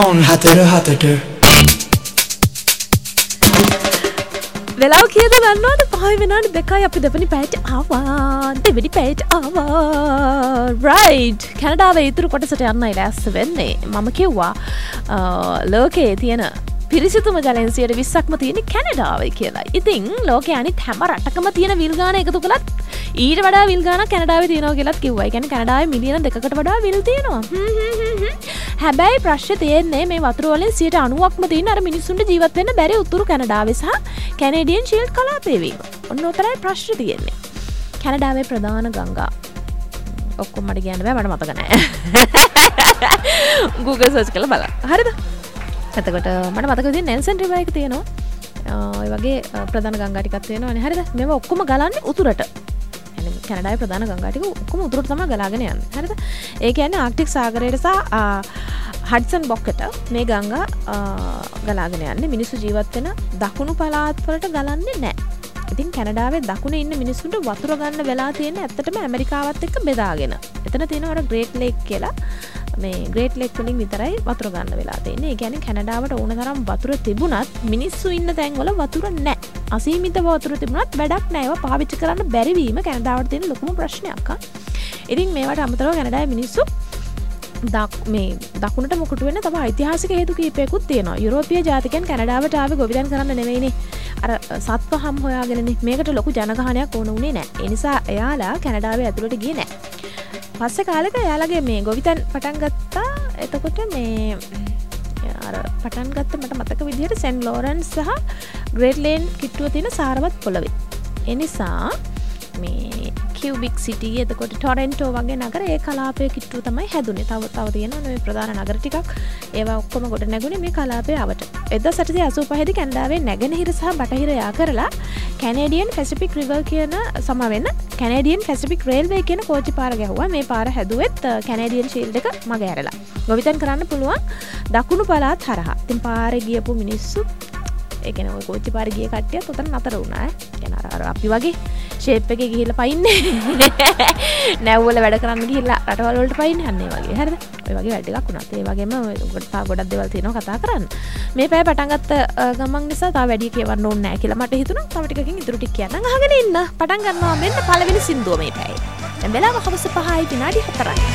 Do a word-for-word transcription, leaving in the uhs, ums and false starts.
on හතර හතට වෙලාව කීයද දන්නවද? පහයි විනාඩි දෙකයි අපි දෙවෙනි පැයට ආවා. දෙවෙනි පැයට ආවා. රයිට්. කැනඩාවේ ඉතුරු කොටසට යන්නයි ලෑස්ති වෙන්නේ. මම කිව්වා ලෝකයේ තියෙන පිරිසිදුම ජලයෙන් සියයට විස්සක්ම තියෙන කැනඩාවේ කියලා. ඉතින් ලෝකයේ අනිත් හැම රටකම තියෙන විල් ගාන එකතු කළත් ඊට වඩා විල් ගානක් කැනඩාවේ තියෙනවා කියලාත් කිව්වා. ඒ කියන්නේ කැනඩාවේ මිලියන දෙකකට වඩා විල් තියෙනවා. හැබැයි ප්‍රශ්නේ තියෙන්නේ මේ වතුර වලින් සියයට අනූවක්ම තියෙන අර මිනිස්සුන්ට ජීවත් වෙන්න බැරි උතුරු කැනඩාවේ සහ කැනේඩියන් ෂීල්ඩ් කලාපයේ වීම. ඔන්න උතරයි ප්‍රශ්නේ තියෙන්නේ. කැනඩාවේ ප්‍රධාන ගංගා ඔක්කොම මට කියන්න බෑ මට මතක නෑ. Google search කරලා බලන්න. හරිද? එතකොට මට මතක තියෙන නෙල්සන් රිවර් එක තියෙනවා. ඒ වගේ ප්‍රධාන ගංගා ටිකක් තියෙනවානේ. හරිද? මේවා ඔක්කොම ගලන්නේ උතුරට. يعني කැනඩාවේ ප්‍රධාන ගංගා ටික ඔක්කොම උතුරට තමයි ගලාගෙන යන්නේ. හරිද? ඒ කියන්නේ ආර්ක්ටික් සාගරයට සහ හඩ්සන් බොක්කට මේ ගංගා ගලාගෙන යන්නේ. මිනිස්සු ජීවත් වෙන දකුණු පළාත් වලට ගලන්නේ නැහැ. ඉතින් කැනඩාවේ දකුණේ ඉන්න මිනිස්සුන්ට වතුර ගන්න වෙලා තියෙන්නේ ඇත්තටම ඇමරිකාවත් එක්ක බෙදාගෙන. එතන තියෙනවා අර ග්‍රේට් ලේක් කියලා. මේ ග්‍රේට් ලේක් වලින් විතරයි වතුර ගන්න වෙලා තියෙන්නේ. ඒ කියන්නේ කැනඩාවට ඕන තරම් වතුර තිබුණත් මිනිස්සු ඉන්න තැන්වල වතුර නැහැ. අසීමිත වතුර තිබුණත් වැඩක් නැහැ. ඒවා පාවිච්චි කරන්න බැරි වීම කැනඩාවට තියෙන ලොකුම ප්‍රශ්නයක්. ඉතින් මේවට අමතරව කැනඩාවේ මිනිස්සු මේ දකුණට මුකුට වෙන්න තම ඓතිහාසික හේතු කීපයකුත් තියෙනවා. යුරෝපීය ජාතිකයන් කැනඩාවට ආවේ ගොවිතැන් කරන්න නෙවෙයිනේ. අර සත්ව හම් හොයාගෙනනේ. මේකට ලොකු ජනගහනයක් ඕන උනේ නැහැ. ඒ නිසා එයාලා කැනඩාවේ ඇතුළට ගියේ නැහැ. පස්සේ කාලෙක එයාලගේ මේ ගොවිතැන් පටන් ගත්තා. එතකොට මේ අර පටන් ගත්ත මට මතක විදිහට සෙන්ට් ලෝරන්ස් සහ ග්‍රේට් ලේන් කිට්ටුව තියෙන සාරවත් පොළවේ. ඒ නිසා මේ කියුබික් සිටි එතකොට ටොරන්ටෝ වගේ නගර ඒ කලාපයේ කිට්ටුව තමයි හැදුනේ. තව තව තියෙනවා මේ ප්‍රධාන නගර ටිකක්. ඒවා ඔක්කොම ගොඩ නැගුණේ මේ කලාපයේ අවට. එක්දහස් අටසිය අසූපහ දී කැනඩාවේ නැගෙනහිර සහ බටහිර යා කරලා කැනේඩියන් පැසිෆික් රිවර් කියන සම වෙන කැනේඩියන් පැසිෆික් රේල්වේ කියන කෝච්චි පාර ගැහුවා. මේ පාර හැදුවෙත් කැනේඩියන් ෂීල්ඩ් එක මග ඇරලා. ගොවිතැන් කරන්න පුළුවන් දකුණු පළාත් හරහා. ඉතින් පාරේ ගියපු මිනිස්සු ඒ කියන්නේ ඔය කෝච්චි පාරේ ගිය කට්ටියත් උතන නතර වුණා ඈ. කියන්නේ අර අපි වගේ ෂේප් එකේ ගිහිල්ලා පයින්නේ. නැව්වල වැඩ කරන්න ගිහිල්ලා රටවල් වලට පයින්නේ අන්න ඒ වගේ. හරිද? ඔය වගේ වැඩ ටිකක් වුණා. ඒ වගේම ගොඩක් ගොඩක් දේවල් තියෙනවා කතා කරන්න. මේ පැය පටන් ගත්ත ගමන් නිසා තව වැඩි කියවන්න ඕනේ නැහැ කියලා මට හිතුණා. තව ටිකකින් ඉතුරු ටික කියන්නම්. අහගෙන ඉන්න. පටන් ගන්නවා මෙන්න පළවෙනි සින්දුව මේ පැයේ. දැන් වෙලාව හවස පහයි විනාඩි හතරයි.